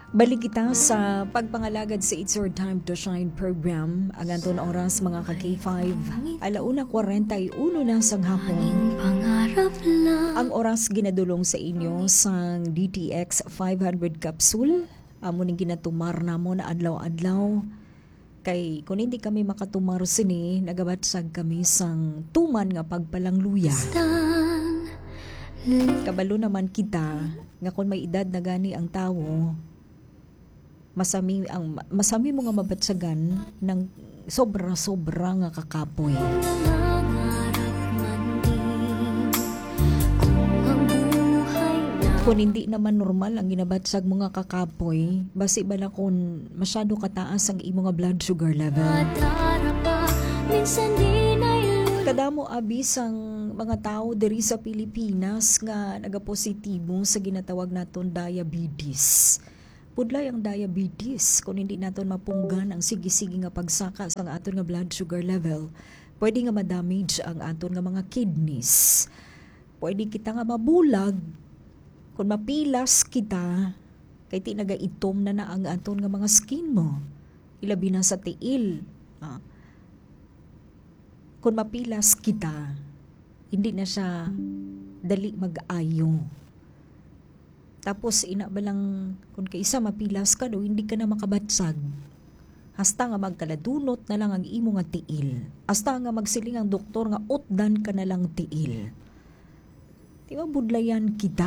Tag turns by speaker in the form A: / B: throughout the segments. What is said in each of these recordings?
A: Balik kita sa pagpangalagad sa It's Your Time to Shine program. Ang anton oras mga ka-K5. 1:41 na sang hapon. Ang oras ginadulong sa inyo sang DTX 500 capsule. Amo ning ginatumar namo na adlaw-adlaw. Kay kung hindi kami makatumar sini, nagabatsag kami sang tuman nga pagpalangluya. Kabalo naman kita nga kung may edad na gani ang tawo, masami mo nga mabatsagan ng sobra-sobra nga kakapoy. Kung hindi naman normal ang ginabatsag mo nga kakapoy, basi bala kung masyado kataas ang imo nga blood sugar level. Kadamo abis ang mga tao diri sa Pilipinas nga nagapositibo sa ginatawag naton diabetes. Pudlay ang diabetes kung hindi naton mapunggan ang sige-sige nga pagsaka sa aton nga blood sugar level. Pwede nga ma-damage ang aton nga mga kidneys. Pwede kita nga mabulag kung mapilas kita kay ti nagaitom na ang aton nga mga skin mo. Ilabi na sa tiil. Kung mapilas kita, hindi na siya dali mag-ayo. Tapos ina ba lang kung kaisa mapilas ka do hindi ka na makabatsag. Hasta nga magkaladunot na lang ang imo nga tiil. Hasta nga magsiling ang doktor nga utdan ka na lang tiil. Di ba budlayan kita?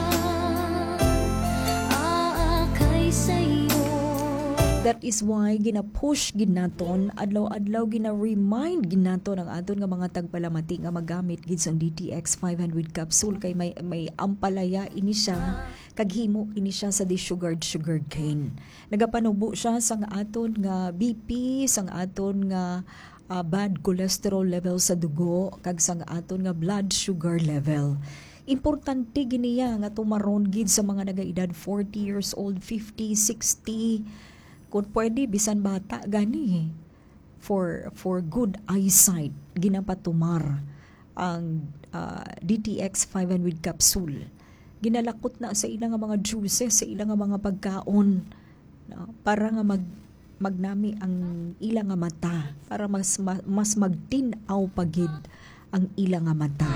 A: That is why gina-push ginaton, adlaw-adlaw gina-remind ginaton ang aton nga mga tagpalamati nga magamit gid sa DTX 500 capsule kay may ampalaya ini siya kaghimo ini siya sa sugar cane. Nagapanubo siya sa aton nga BP, sang aton nga bad cholesterol level sa dugo kag sang aton nga blood sugar level. Importante giniya nga tumaron gid sa mga nagaedad 40 years old, 50, 60 kung pwede bisan bata gani for good eyesight ginapatumar ang DTX 500 capsule. Ginalakot na sa ilang mga juices, sa ilang mga pagkaon, no? Para nga magnami ang ilang nga mata, para mas magtinaw pagid ang ilang nga mata.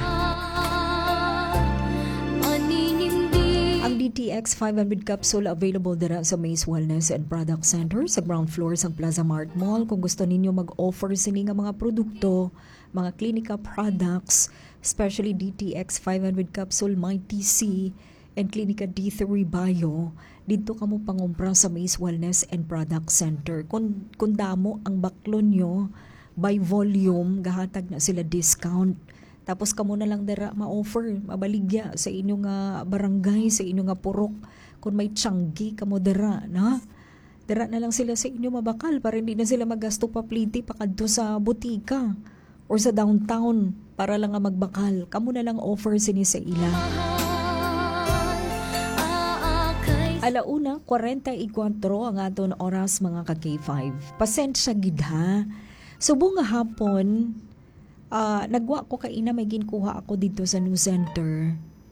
A: Ang DTX 500 capsule available dira sa Maze Wellness and Product Center sa ground floor sa Plaza Mart Mall. Kung gusto ninyo mag-offer sini nga mga produkto, mga klinika products, especially DTX 500 capsule, MyTC, and Klinika D3 Bio, dito ka mo pangumpra sa Maze Wellness and Product Center. Kung damo ang baklon nyo, by volume, gahatag na sila discount. Tapos kamo na lang dira ma-offer, mabaligya sa inyong nga barangay, sa inyong nga purok. Kung may tiyanggi kamo dira, na? Dira na lang sila sa inyo mabakal para hindi na sila magasto pa pliti pakadto sa butika or sa downtown para lang nga magbakal. Kamo na lang offer sini sa ila. 1:44 ang aton oras mga ka-K5. Pasensya gid ha. Subong nga hapon, nagwa ko kaina may ginkuha ako dito sa New Center.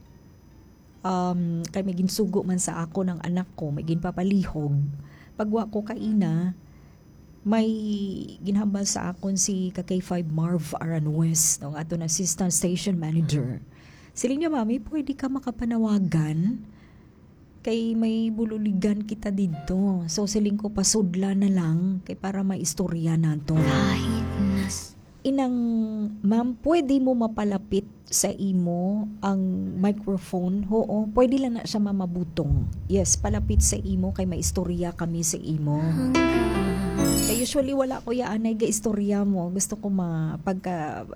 A: Kay may ginsugo man sa ako ng anak ko, may ginpapalihog. Pagwa ko kaina, may ginhambal sa akon si K5 Marv Aranwes, ng ato na assistant station manager. Siling niya, mami, pwede ka makapanawagan? Kay may bululigan kita dito. So siling ko pasudla na lang kay para may istorya nato. Inang, ma'am, pwede mo mapalapit sa imo ang microphone? Oo, pwede lang na siya mamabutong. Yes, palapit sa imo kay may istorya kami sa imo. Kaya usually wala ko yaanay ga istorya mo. Gusto ko pagka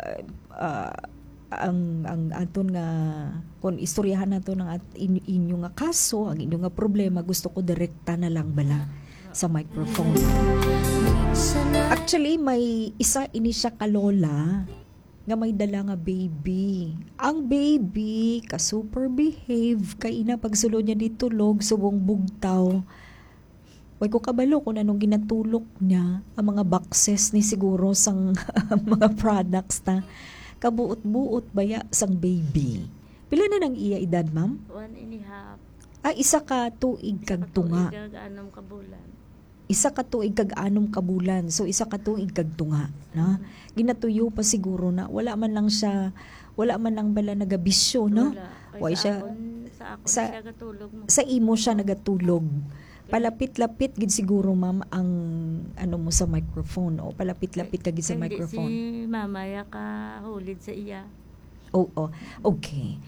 A: ang aton nga kung istoryahan nato ng inyo nga kaso, ang inyo nga problema, gusto ko direkta na lang bala sa microphone. Actually, may isa ini siya kalola nga may dala nga baby. Ang baby ka-super behave kay ina pagsulod niya ditulog subong bugtaw. Way ko kabalo kung anong ginatulok niya ang mga boxes ni siguro sang mga products na kabuot-buot baya sang baby. Pila na nang iya edad, ma'am?
B: 1.5.
A: Isa ka tuig kag tunga.
B: Anong kabulan.
A: Isa ka tuig kag 6 ka bulan. So isa ka tuig kag tunga, no? Ginatuyo pa siguro na wala man lang bala nagabisyo, no? Why siya
B: Sa ako
A: sa-
B: siya gatulog mo.
A: sa imo siya nagatulog. Palapit-lapit gid siguro ma'am ang ano mo sa microphone o palapit-lapit ka gid sa
B: Hindi
A: microphone.
B: si mama ya ka hulid sa iya.
A: Oo. Okay.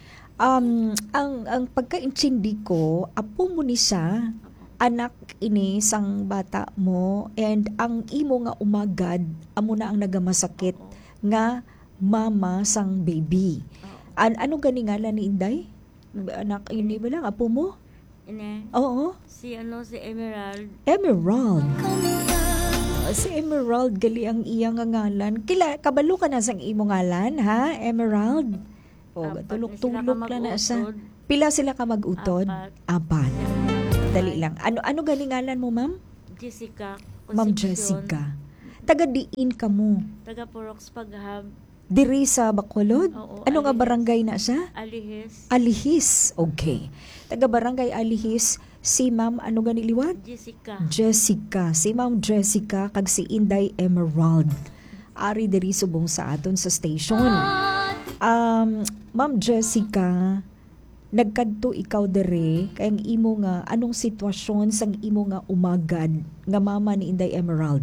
A: Ang pagkaintindi ko, apo mo ni siya, anak ini sang bata mo, and ang imo nga umagad, amo na ang nagamasakit nga mama sang baby.
B: Oo.
A: Ano gani ngalan ni Inday? Anak, ini ba lang, apo mo?
B: Ine,
A: Oo.
B: si Emerald.
A: Emerald. Si Emerald, gali ang iyang nga ngalan. Kabalo ka na sang imo ngalan, ha? Emerald. O,
B: Apat
A: tulog-tulog
B: na sila
A: lang na siya.
B: mag-utod.
A: Pila sila ka mag-utod?
B: Apat.
A: Dali lang. Ano gani ngalan mo, ma'am?
B: Jessica.
A: Ma'am
B: Concepcion.
A: Jessica. Taga-diin ka mo.
B: Taga Porox Paghab.
A: Diri sa Bacolod?
B: Oo,
A: Ano nga
B: Alihis.
A: barangay na siya?
B: Alihis.
A: Alihis. Okay. Taga-barangay Alihis. Si ma'am, ano gani liwat?
B: Jessica.
A: Jessica. Si ma'am Jessica kag si Inday Emerald. Ari diri subong sa aton sa station. Ma'am Jessica, nagkadto ikaw dere kay ang imo nga anong sitwasyon sang imo nga umagad nga mama ni Inday Emerald?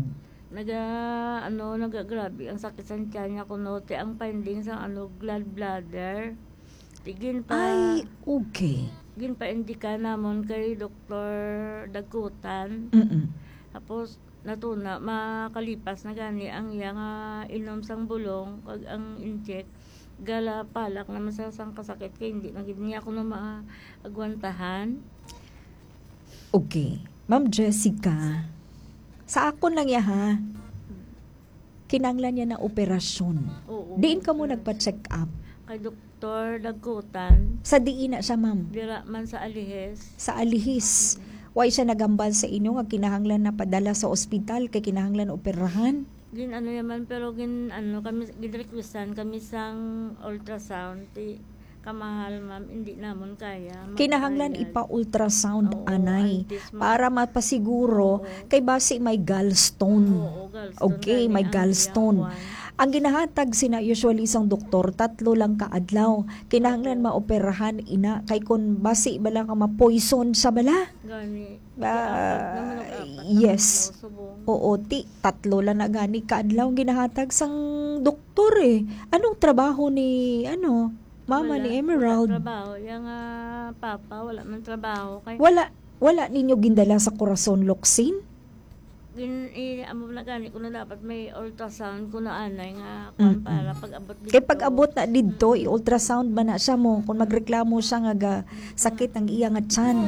B: Nagagrabe ang sakit sa tiyan niya kuno te ang findings ang gallbladder. Tigin pa
A: Ay, okay.
B: gin pa indika namon kay Dr. Dagutan.
A: Mm.
B: Tapos natuna makalipas na gani ang iya nga inom sang bulong kag ang inject gala palak naman sa sang kasakit kay hindi na gid niya kuno maagwantahan.
A: Okay. Ma'am Jessica, sa akon lang ya ha. Kinanglan niya na operasyon.
B: Oo.
A: Diin ka mo nagpa-check up.
B: Kay Dr. Dagutan
A: Sa diin na siya, ma'am.
B: dira man sa Alihes.
A: Sa Alihis. Why siya nagambal sa inyo nga kinahanglan na padala sa ospital kay kinahanglan operahan?
B: Gin yaman pero kami requestan kami sang ultrasound ti kamahal ma'am hindi namon kaya.
A: Kinahanglan
B: magbayad.
A: ipa-ultrasound
B: Oo,
A: anay
B: antes
A: para mapasiguro kay base may gallstone.
B: Oo, gallstone
A: Okay,
B: gani
A: may
B: ang
A: gallstone.
B: iyang one.
A: Ang ginahatag sina usually isang doktor 3 lang ka adlaw. Kinahanglan maoperahan ina kay kun base bala ka ma-poison sa bala.
B: Gani.
A: Yes. Oo, 3 lang na gani ka adlaw ang ginahatag sang doktor eh. Anong trabaho ni mama ni Emerald?
B: Wala trabaho. Yang papa wala man trabaho kay
A: Wala ninyo gindala sa Corazon Locsin?
B: amo na gani kuno dapat may ultrasound kuno anay nga
A: Mm-mm.
B: para pag-abot dito.
A: Kay pag-abot na didto, i-ultrasound ba na siya mo kung magreklamo siya nga sakit ang iya nga tiyan.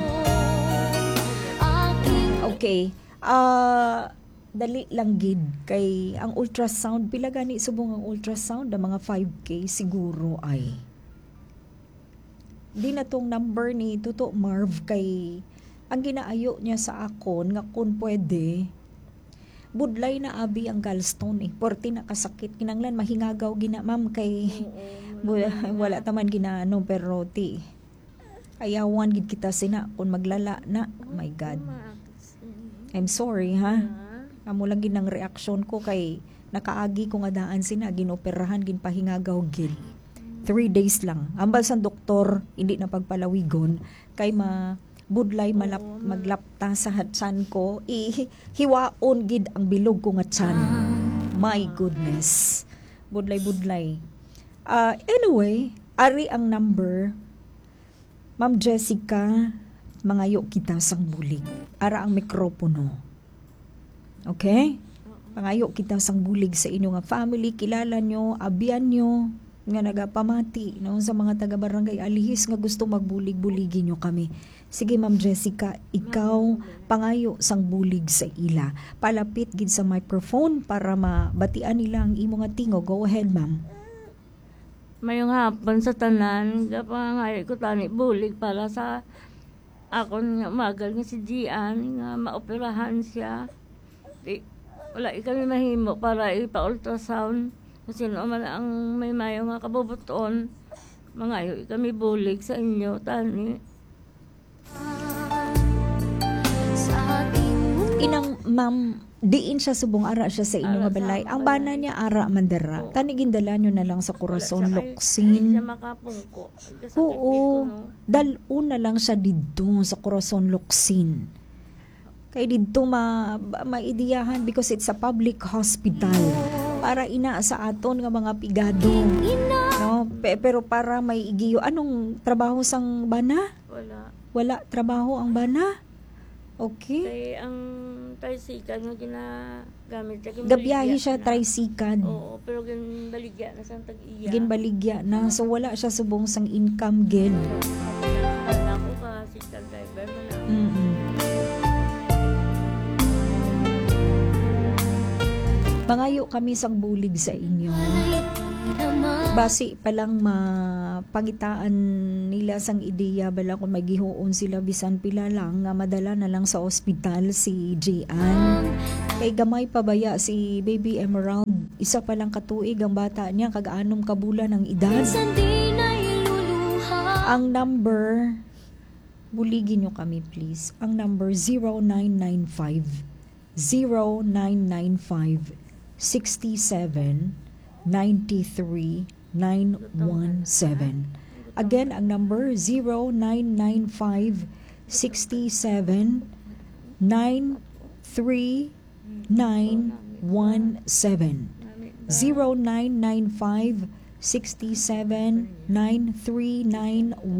A: Okay. Dali lang gid kay ang ultrasound pila gani subong ang ultrasound ang mga 5K siguro ay. Di na tong number ni Tuto Marv kay ang ginaayo niya sa akon nga kun pwede budlay na abi ang gallstone eh. Porti na kasakit. Kinanglan mahingagaw gina ma'am kay wala taman ginaano pero ti ayawan gid kita sina kung maglala na. Oh my God. I'm sorry ha. Amo lang gid ang reaksyon ko kay nakaagi ko nga daan sina ginoperahan ginpahingagaw gid. 3 days lang. Ambal sa doktor hindi na pagpalawigon kay budlay maglapta sa hatsan ko hiwaon gid ang bilog ko nga tiyan. My goodness, budlay anyway ari ang number Ma'am Jessica, mangayo kita sang bulig ara ang mikropono, okay? Pangayo kita sang bulig sa inyo nga family, kilala nyo, abian nyo nga nagapamati no sa mga taga barangay Alihis nga gusto magbulig-buligi nyo kami. Sige Ma'am Jessica, ikaw pangayo sang bulig sa ila. Palapit gid sa microphone para mabatian nila ang imo nga tingo. Go ahead, ma'am.
B: Mayong hapon sa tanan, kapangayo ko tani bulig para sa akon nga magal nga si Gian nga maoperahan siya. Wala kami mahimo para ipa-ultrasound. Kasi man ang may mayo nga kabubuton, mangayo kami bulig sa inyo tani.
A: ma'am, diin siya subong ara siya sa inyo
B: Ara
A: nga
B: sa
A: balay. Ang
B: balay.
A: bana niya ara mandara.
B: Oo.
A: Kani gindala nyo na lang sa Corazon
B: Hindi
A: Locsin.
B: siya makapungko. Kasakit
A: Oo.
B: dito, no?
A: Dalo na lang siya dito sa Corazon Locsin. Kay dito maidiyahan because it's a public hospital. Para ina sa aton nga mga pigado. No? Pero para may igiyo. Anong trabaho sang bana?
B: Wala.
A: Wala trabaho ang bana? Okay.
B: Kay ang tricycle nga ginagamit siya.
A: Gabiyahe siya
B: na.
A: tricycad.
B: Oo, pero ginbaligya na sa tag-iya.
A: Ginbaligya na. So wala siya subong sang income gid.
B: Wala ko ka, signal driver mo na.
A: Mm-mm. Mangayo kami sang bulig sa inyo. Basi palang mapangitaan nila sang ideya bala kung magihuon sila bisan pila lang nga madala na lang sa ospital si Jian. Kay gamay pabaya si Baby Emerald. Isa pa lang katuig ang bata niya kag-anom ka bulan ang edad. Ang number, buligin nyo kami please. Ang number 0995 0995 67 93 917. Again, ang number 0995 67 93 917. 0995 67 9391